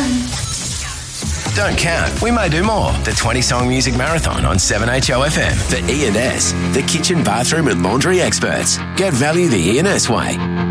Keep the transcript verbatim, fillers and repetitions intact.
Don't count. We may do more. The twenty-song music marathon on seven H O F M for E and S, the kitchen, bathroom and laundry experts. Get value the E and S way.